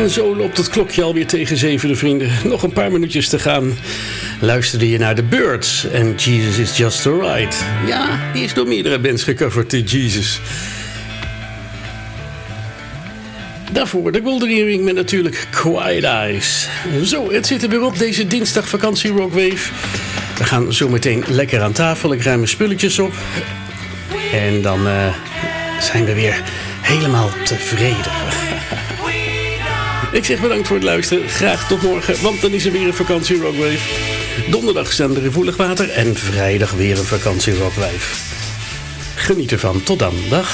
En zo loopt het klokje alweer tegen 7, vrienden. Nog een paar minuutjes te gaan. Luisterde je naar The Byrds en Jesus is Just Alright. Ja, die is door meerdere bands gecoverd, de Jesus. Daarvoor de Golden Earring met natuurlijk Quiet Eyes. Zo, het zit er weer op deze dinsdag vakantie Rockwave. We gaan zo meteen lekker aan tafel. Ik ruim mijn spulletjes op. En dan zijn we weer helemaal tevreden. Ik zeg bedankt voor het luisteren. Graag tot morgen, want dan is er weer een vakantie Rockwave. Donderdag staan er in Voelig Water en vrijdag weer een vakantie Rockwave. Geniet ervan. Tot dan. Dag.